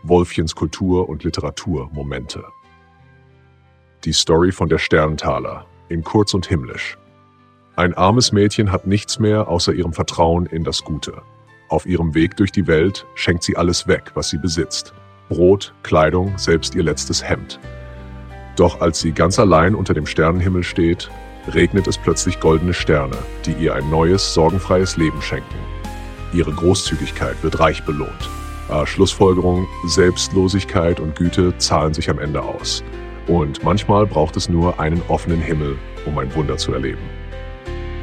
Wolfchens Kultur- und Literaturmomente. Die Story von der Sterntaler, in kurz und himmlisch. Ein armes Mädchen hat nichts mehr außer ihrem Vertrauen in das Gute. Auf ihrem Weg durch die Welt schenkt sie alles weg, was sie besitzt. Brot, Kleidung, selbst ihr letztes Hemd. Doch als sie ganz allein unter dem Sternenhimmel steht, regnet es plötzlich goldene Sterne, die ihr ein neues, sorgenfreies Leben schenken. Ihre Großzügigkeit wird reich belohnt. Schlussfolgerung: Selbstlosigkeit und Güte zahlen sich am Ende aus. Und manchmal braucht es nur einen offenen Himmel, um ein Wunder zu erleben.